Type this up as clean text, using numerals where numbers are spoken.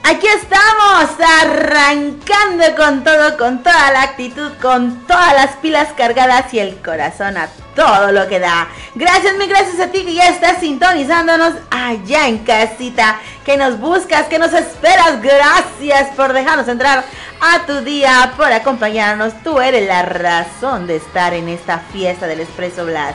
Aquí estamos, arrancando con todo, con toda la actitud, con todas las pilas cargadas y el corazón a todo lo que da. Gracias, mil gracias a ti que ya estás sintonizándonos allá en casita, que nos buscas, que nos esperas. Gracias por dejarnos entrar a tu día, por acompañarnos. Tú eres la razón de estar en esta fiesta del Expreso Blast.